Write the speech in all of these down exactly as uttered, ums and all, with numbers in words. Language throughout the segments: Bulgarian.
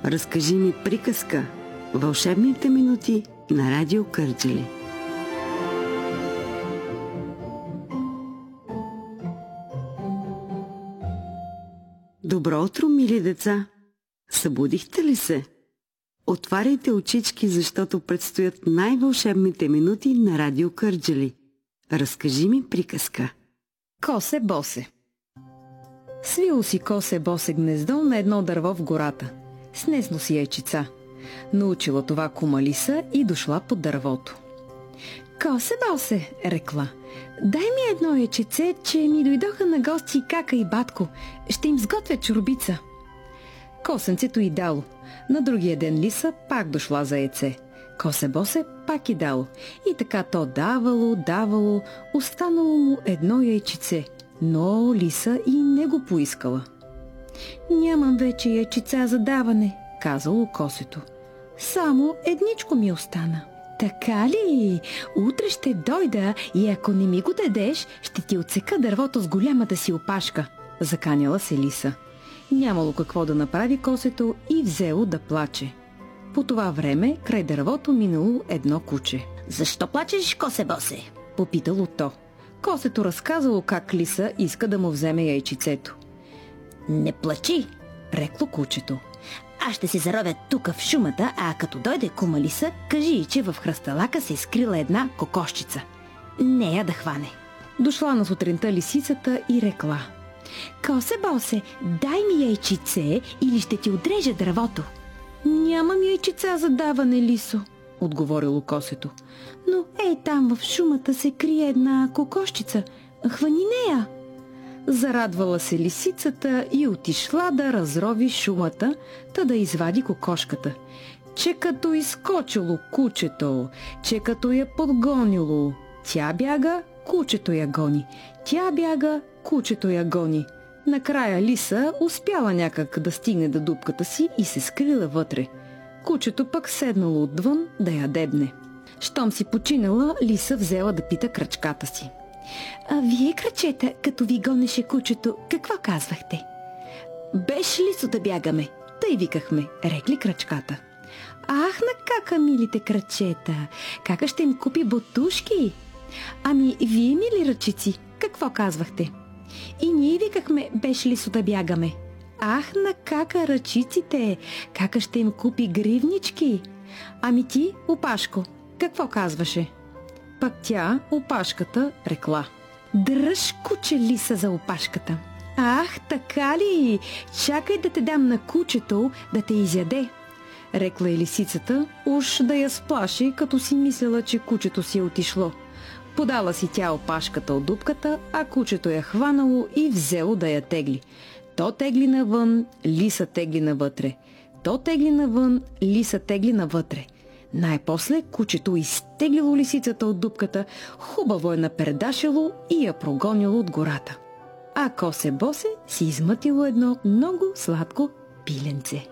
Разкажи ми приказка. Вълшебните минути на Радио Кърджали. Добро утро, мили деца! Събудихте ли се? Отваряйте очички, защото предстоят най-вълшебните минути на Радио Кърджали. Разкажи ми приказка. Косе Босе. Свило си Косе Босе гнездо на едно дърво в гората. Снесло си яйчица. Научила това кума Лиса и дошла под дървото. Косе Босе, рекла, дай ми едно яйчице, че ми дойдоха на гости кака и батко. Ще им сготвя чорбица. Косенцето й дало. На другия ден Лиса пак дошла за яйце. Косе Босе пак и дало. И така то давало, давало, останало му едно яйчице, но Лиса и не го поискала. Нямам вече яйчица за даване, казало косето. Само едничко ми остана. Така ли? Утре ще дойда и ако не ми го дадеш, ще ти отсека дървото с голямата си опашка, заканяла се Лиса. Нямало какво да направи косето и взело да плаче. По това време край дървото минало едно куче. Защо плачеш, Косе Босе? Попитало то. Косето разказало как Лиса иска да му вземе яйчицето. Не плачи, рекло кучето. Аз ще се заровя тук в шумата, а като дойде кума Лиса, кажи й, че в хръсталака се скрила една кокошчица. Нея да хване. Дошла на сутринта лисицата и рекла. Косе Босе, дай ми яйчице или ще ти отрежа дървото. Нямам яйчица за даване, Лисо, отговорило косето. Но ей там в шумата се крие една кокошчица. Хвани нея. Зарадвала се лисицата и отишла да разрови шумата, та да извади кокошката. Че като изскочило кучето, че като я подгонило, тя бяга, кучето я гони, тя бяга, кучето я гони. Накрая Лиса успяла някак да стигне до дупката си и се скрила вътре. Кучето пък седнало отвън да я дебне. Щом си починала, Лиса взела да пита крачката си. А вие, крачета, като ви гонеше кучето, какво казвахте? Беше Лисо да бягаме, тъй викахме, рекли крачката. Ах, на кака, милите крачета, кака ще им купи ботушки? Ами, вие, мили ръчици, какво казвахте? И ние викахме, беше Лисо да бягаме. Ах, на кака ръчиците, кака ще им купи гривнички? Ами ти, Опашко, какво казваше? Пък тя, Опашката, рекла. Дръж, куче Лиса, за опашката. Ах, така ли? Чакай да те дам на кучето да те изяде, рекла и лисицата, уж да я сплаши, като си мислела, че кучето си е отишло. Подала си тя опашката от дупката, а кучето я хванало и взело да я тегли. То тегли навън, Лиса тегли навътре. То тегли навън, Лиса тегли навътре. Най-после кучето изтеглило лисицата от дупката, хубаво я напердашило и я прогонило от гората. А Косе Босе си измътило едно много сладко пиленце.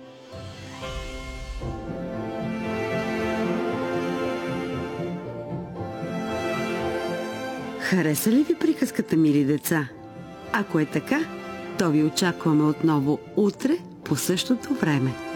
Хареса ли ви приказката, мили деца? Ако е така, то ви очакваме отново утре по същото време.